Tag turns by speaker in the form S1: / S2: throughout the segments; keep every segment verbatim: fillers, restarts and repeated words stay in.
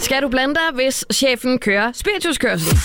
S1: Skal du blande dig, hvis chefen kører spirituskørsel?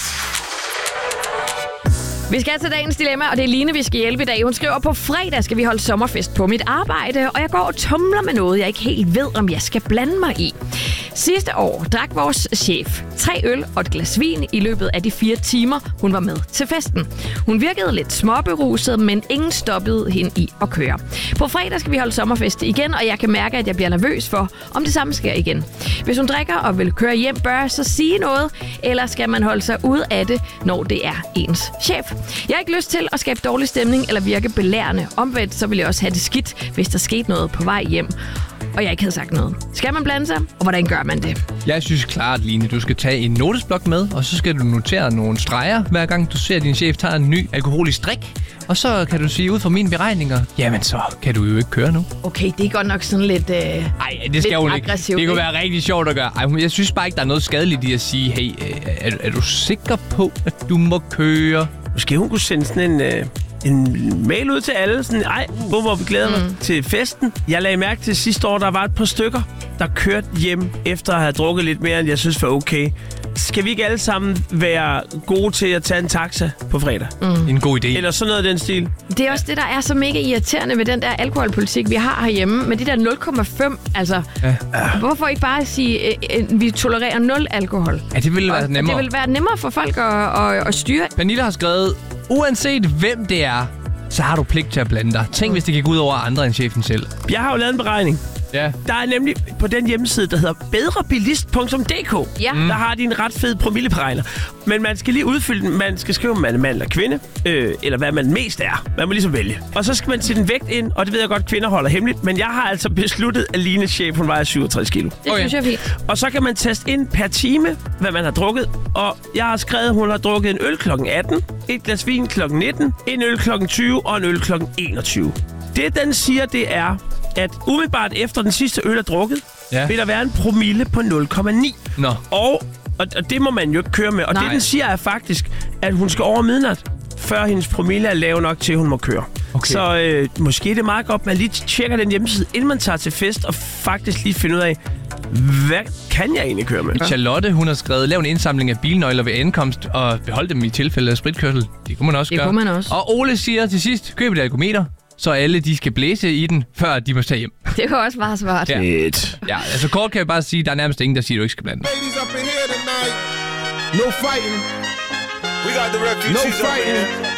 S1: Vi skal til dagens dilemma, og det er Line, vi skal hjælpe i dag. Hun skriver, på fredag skal vi holde sommerfest på mit arbejde, og jeg går og tumler med noget, jeg ikke helt ved, om jeg skal blande mig i. Sidste år drak vores chef tre øl og et glas vin i løbet af de fire timer, hun var med til festen. Hun virkede lidt småberuset, men ingen stoppede hende i at køre. På fredag skal vi holde sommerfest igen, og jeg kan mærke, at jeg bliver nervøs for, om det samme sker igen. Hvis hun drikker og vil køre hjem, bør jeg så sige noget, eller skal man holde sig ude af det, når det er ens chef? Jeg har ikke lyst til at skabe dårlig stemning eller virke belærende. Omvendt så vil jeg også have det skidt, hvis der skete noget på vej hjem, og jeg ikke havde sagt noget. Skal man blande sig, og hvordan gør man det?
S2: Jeg synes klart, Line, du skal tage en notesblok med, og så skal du notere nogle streger, hver gang du ser, at din chef tager en ny alkoholisk drik. Og så kan du sige ud fra mine beregninger, jamen så kan du jo ikke køre nu.
S1: Okay, det er godt nok sådan lidt, øh,
S2: Ej, det skal jo ikke. Det kunne være rigtig sjovt at gøre. Ej, jeg synes bare ikke, der er noget skadeligt i at sige, hey, er, er du sikker på, at du må køre?
S3: Måske hun kunne sende sådan en, øh, en mail ud til alle. Sådan, ej, bum, hvor vi glæder mig mm. til festen. Jeg lagde mærke til sidste år, der var et par stykker, der kørte hjem efter at have drukket lidt mere, end jeg synes var okay. Skal vi ikke alle sammen være gode til at tage en taxa på fredag?
S2: Mm. En god idé.
S3: Eller sådan noget af den stil.
S1: Det er også det, der er så mega irriterende ved den der alkoholpolitik, vi har herhjemme. Med de der nul komma fem, altså. Ja. Hvorfor ikke bare sige, at vi tolererer nul alkohol?
S2: Ja, det ville være
S1: og,
S2: nemmere.
S1: Det ville være nemmere for folk at, at, at styre.
S2: Pernille har skrevet, uanset hvem det er, så har du pligt til at blande dig. Tænk, mm. hvis det gik ud over andre end chefen selv.
S3: Jeg har jo lavet en beregning.
S2: Ja.
S3: Der er nemlig på den hjemmeside, der hedder bedrebilist punktum d k.
S1: Ja.
S3: Der har de en ret fed promilleberegner. Men man skal lige udfylde den. Man skal skrive, om man er mand eller kvinde, øh, eller hvad man mest er. Man må ligesom vælge. Og så skal man sætte en vægt ind, og det ved jeg godt, kvinder holder hemmeligt. Men jeg har altså besluttet, at Lines chef, hun vejer syvogtres kilo.
S1: Det synes jeg er fint.
S3: Og så kan man taste ind per time, hvad man har drukket. Og jeg har skrevet, at hun har drukket en øl klokken atten, et glas vin klokken nitten, en øl klokken tyve og en øl klokken enogtyve. Det, den siger, det er, at umiddelbart efter den sidste øl er drukket, ja. vil der være en promille på nul komma ni.
S2: Nå.
S3: Og, og det må man jo ikke køre med. Og Nej. det, den siger, er faktisk, at hun skal over midnat, før hendes promille er lav nok til, at hun må køre. Okay. Så øh, måske er det meget godt, at man lige tjekker den hjemmeside, inden man tager til fest, og faktisk lige finder ud af, hvad kan jeg egentlig køre med?
S2: Charlotte, hun har skrevet, lav en indsamling af bilnøgler ved ankomst, og behold dem i tilfælde af spritkørsel. Det kunne man også
S1: det
S2: gøre.
S1: Det kunne man også.
S2: Og Ole siger til sidst, køb et alkometer, så alle de skal blæse i den, før de må tage hjem.
S1: Det var også bare smart.
S2: Ja. ja, altså kort kan jeg bare sige, der er nærmest ingen, der siger, at du ikke skal blande.
S4: No fighting. We got the refugees no fighting.